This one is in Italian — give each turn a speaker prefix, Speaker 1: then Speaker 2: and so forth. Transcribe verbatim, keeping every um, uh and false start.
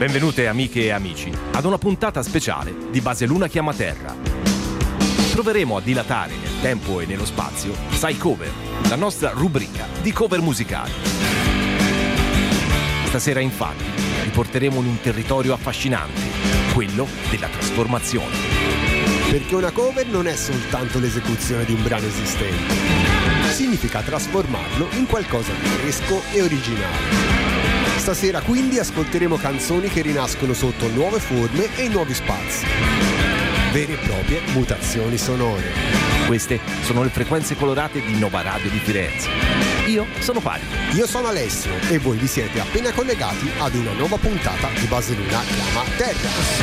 Speaker 1: Benvenute amiche e amici ad una puntata speciale di Base Luna Chiama Terra. Proveremo a dilatare nel tempo e nello spazio Sai Cover, la nostra rubrica di cover musicali. Stasera infatti riporteremo in un territorio affascinante, quello della trasformazione.
Speaker 2: Perché una cover non è soltanto l'esecuzione di un brano esistente, significa trasformarlo in qualcosa di fresco e originale. Stasera quindi ascolteremo canzoni che rinascono sotto nuove forme e nuovi spazi. Vere e proprie mutazioni sonore.
Speaker 1: Queste sono le frequenze colorate di Nova Radio di Firenze. Io sono Pali.
Speaker 2: Io sono Alessio e voi vi siete appena collegati ad una nuova puntata di Base Luna Chiama Terra.